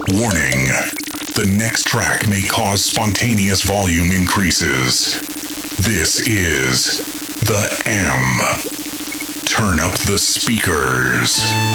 Warning. The next track may cause spontaneous volume increases. This is the M. Turn up the speakers.